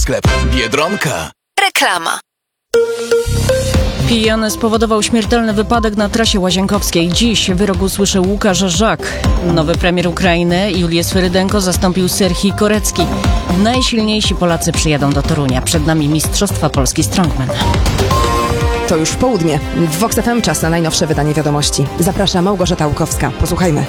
Sklep Biedronka. Reklama. Pijany spowodował śmiertelny wypadek na trasie łazienkowskiej. Dziś wyrok usłyszy Łukasz Żak. Nowy premier Ukrainy Juliusz Swyrydenko zastąpił Serhii Korecki. Najsilniejsi Polacy przyjadą do Torunia. Przed nami Mistrzostwa Polski Strongman. To już w południe. W Vox FM czas na najnowsze wydanie wiadomości. Zaprasza Małgorzata Łukowska. Posłuchajmy.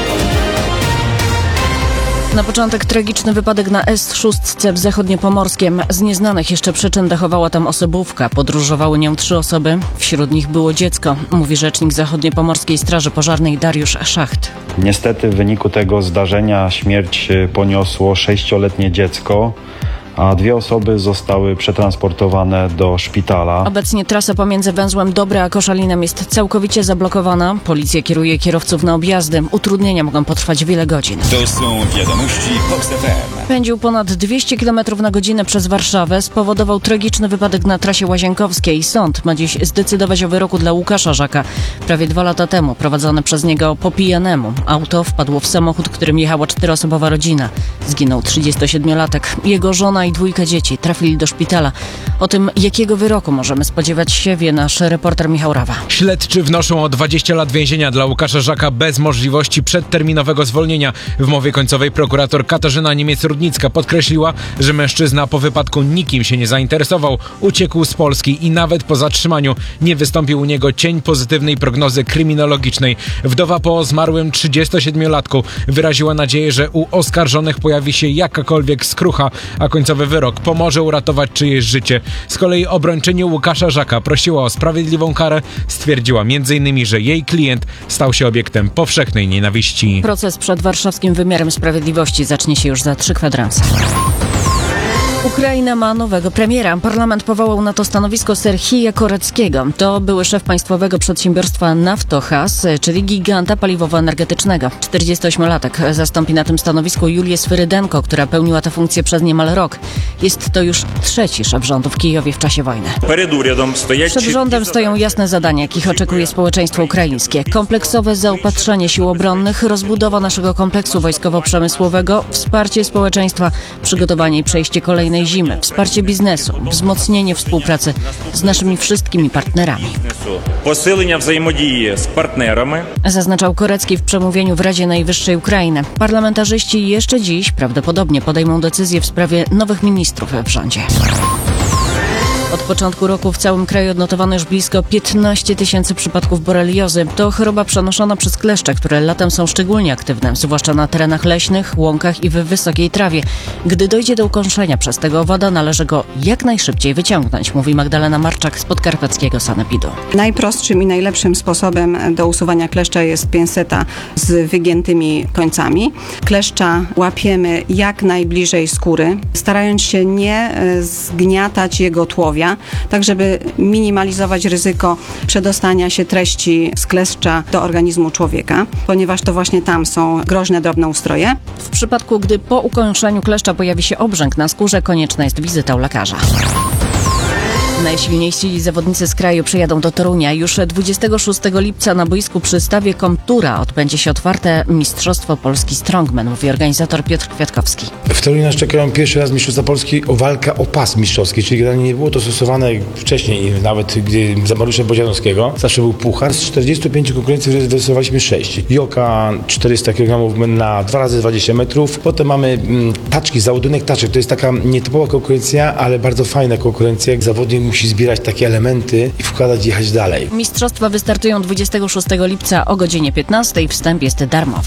Na początek tragiczny wypadek na S6 w Zachodniopomorskiem. Z nieznanych jeszcze przyczyn dachowała tam osobówka. Podróżowały nią 3 osoby. Wśród nich było dziecko, mówi rzecznik Zachodniopomorskiej Straży Pożarnej Dariusz Szacht. Niestety w wyniku tego zdarzenia śmierć poniosło 6-letnie dziecko, a 2 osoby zostały przetransportowane do szpitala. Obecnie trasa pomiędzy węzłem Dobre a Koszalinem jest całkowicie zablokowana. Policja kieruje kierowców na objazdy. Utrudnienia mogą potrwać wiele godzin. To są wiadomości Vox FM. Pędził ponad 200 km na godzinę przez Warszawę. Spowodował tragiczny wypadek na trasie łazienkowskiej. Sąd ma dziś zdecydować o wyroku dla Łukasza Żaka. Prawie 2 lata temu prowadzone przez niego po pijanemu. Auto wpadło w samochód, którym jechała 4-osobowa rodzina. Zginął 37-latek. Jego żona i 2 dzieci trafili do szpitala. O tym, jakiego wyroku możemy spodziewać się, wie nasz reporter Michał Rawa. Śledczy wnoszą o 20 lat więzienia dla Łukasza Żaka bez możliwości przedterminowego zwolnienia. W mowie końcowej prokurator Katarzyna Niemiec-Rudnicka podkreśliła, że mężczyzna po wypadku nikim się nie zainteresował, uciekł z Polski i nawet po zatrzymaniu nie wystąpił u niego cień pozytywnej prognozy kryminologicznej. Wdowa po zmarłym 37-latku wyraziła nadzieję, że u oskarżonych pojawi się jakakolwiek skrucha, a końcowy wyrok pomoże uratować czyjeś życie. Z kolei obrończyni Łukasza Żaka prosiła o sprawiedliwą karę. Stwierdziła m.in., że jej klient stał się obiektem powszechnej nienawiści. Proces przed warszawskim wymiarem sprawiedliwości zacznie się już za 3 kwadranse. Ukraina ma nowego premiera. Parlament powołał na to stanowisko Serhija Koreckiego. To były szef państwowego przedsiębiorstwa Naftogaz, czyli giganta paliwowo-energetycznego. 48-latek zastąpi na tym stanowisku Julię Swyrydenko, która pełniła tę funkcję przez niemal rok. Jest to już 3. szef rządu w Kijowie w czasie wojny. Przed rządem stoją jasne zadania, jakich oczekuje społeczeństwo ukraińskie. Kompleksowe zaopatrzenie sił obronnych, rozbudowa naszego kompleksu wojskowo-przemysłowego, wsparcie społeczeństwa, przygotowanie i przejście kolejnej zimy, wsparcie biznesu, wzmocnienie współpracy z naszymi wszystkimi partnerami. Посилення взаємодії з партнерами. Zaznaczał Korecki w przemówieniu w Radzie Najwyższej Ukrainy. Parlamentarzyści jeszcze dziś prawdopodobnie podejmą decyzję w sprawie nowych ministrów w rządzie. Od początku roku w całym kraju odnotowano już blisko 15 000 przypadków boreliozy. To choroba przenoszona przez kleszcze, które latem są szczególnie aktywne, zwłaszcza na terenach leśnych, łąkach i w wysokiej trawie. Gdy dojdzie do ukąszenia przez tego owada, należy go jak najszybciej wyciągnąć, mówi Magdalena Marczak z podkarpackiego sanepidu. Najprostszym i najlepszym sposobem do usuwania kleszcza jest pinseta z wygiętymi końcami. Kleszcza łapiemy jak najbliżej skóry, starając się nie zgniatać jego tułowia, tak żeby minimalizować ryzyko przedostania się treści z kleszcza do organizmu człowieka, ponieważ to właśnie tam są groźne drobnoustroje. W przypadku, gdy po ukąszeniu kleszcza pojawi się obrzęk na skórze, konieczna jest wizyta u lekarza. Najsilniejsi zawodnicy z kraju przyjadą do Torunia. Już 26 lipca na boisku przy stawie Komtura odbędzie się otwarte Mistrzostwo Polski Strongman, mówi organizator Piotr Kwiatkowski. W Toruniu nas czekają pierwszy raz Mistrzostwa Polski o walkę o pas mistrzowski, czyli generalnie nie było to stosowane wcześniej, nawet gdy za Mariusza Bodzianowskiego. Zawsze był puchar. Z 45 konkurencji wylosowaliśmy 6. Joka 400 kg na 2 razy 20 metrów. Potem mamy taczki, załadunek taczek. To jest taka nietypowa konkurencja, ale bardzo fajna konkurencja. Zawodnik musi zbierać takie elementy i wkładać i jechać dalej. Mistrzostwa wystartują 26 lipca o godzinie 15. Wstęp jest darmowy.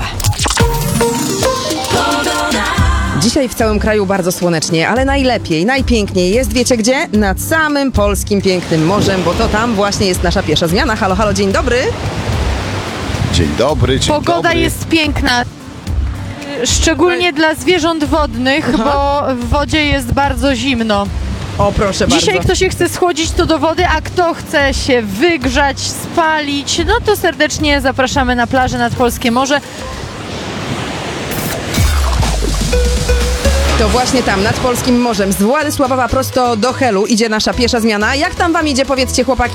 Dzisiaj w całym kraju bardzo słonecznie, ale najlepiej, najpiękniej jest, wiecie gdzie? Nad samym polskim pięknym morzem, bo to tam właśnie jest nasza pierwsza zmiana. Halo, halo, dzień dobry. Dzień dobry, Pogoda jest piękna, szczególnie dla zwierząt wodnych, bo w wodzie jest bardzo zimno. O, proszę bardzo. Dzisiaj kto się chce schłodzić, to do wody, a kto chce się wygrzać, spalić, no to serdecznie zapraszamy na plażę nad Polskie Morze. To właśnie tam, nad Polskim Morzem, z Władysławowa prosto do Helu idzie nasza pierwsza zmiana. Jak tam wam idzie, powiedzcie chłopaki?